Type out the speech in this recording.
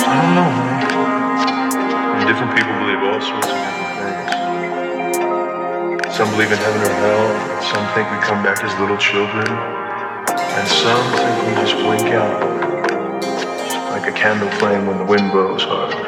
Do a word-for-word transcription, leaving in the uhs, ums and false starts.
I don't know, man. Different people believe all sorts of different things. Some believe in heaven or hell. Some think we come back as little children. And some think we just blink out like a candle flame when the wind blows hard.